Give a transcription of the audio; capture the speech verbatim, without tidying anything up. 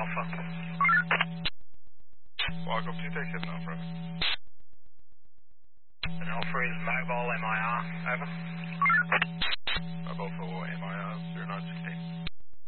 Alpha. Walk up two thirty-seven Alpha. And Alpha is mobile M I R. Over.